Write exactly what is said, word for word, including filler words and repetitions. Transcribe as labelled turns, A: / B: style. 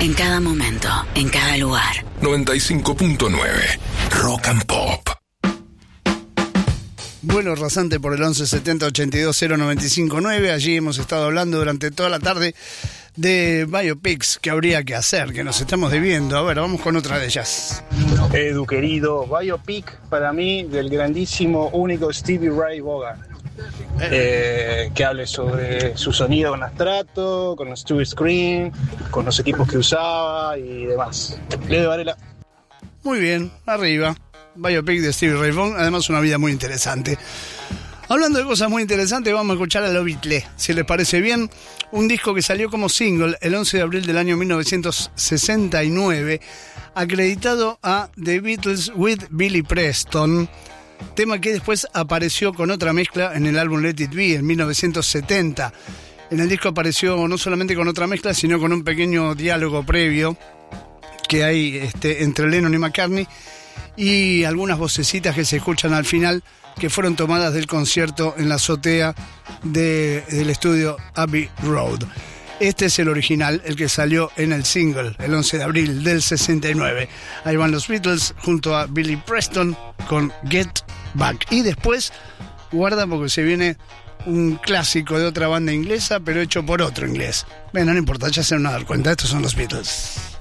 A: En cada momento, en cada lugar.
B: noventa y cinco punto nueve Rock and Pop.
C: Bueno, rasante por el once setenta ochenta y dos cero noventa y cinco nueve. Allí hemos estado hablando durante toda la tarde de biopics que habría que hacer, que nos estamos debiendo. A ver, vamos con otra de ellas.
D: Edu, querido, biopic para mí del grandísimo, único Stevie Ray Vaughan. Eh, que hable sobre su sonido con Astrato, con los Studio Screen, con los equipos que usaba y demás. Leo Varela.
C: Muy bien, arriba. Biopic de Stevie Ray Vaughan, además una vida muy interesante. Hablando de cosas muy interesantes, vamos a escuchar a Los Beatles, si les parece bien. Un disco que salió como single el once de abril del año mil novecientos sesenta y nueve, acreditado a The Beatles with Billy Preston, tema que después apareció con otra mezcla en el álbum Let It Be en mil novecientos setenta. En el disco apareció no solamente con otra mezcla, sino con un pequeño diálogo previo que hay este, entre Lennon y McCartney, y algunas vocecitas que se escuchan al final que fueron tomadas del concierto en la azotea de, del estudio Abbey Road. Este es el original, el que salió en el single el once de abril del sesenta y nueve. Ahí van los Beatles junto a Billy Preston con Get Back. Y después, guarda porque se viene un clásico de otra banda inglesa, pero hecho por otro inglés. Bueno, no importa, ya se van a dar cuenta, estos son los Beatles.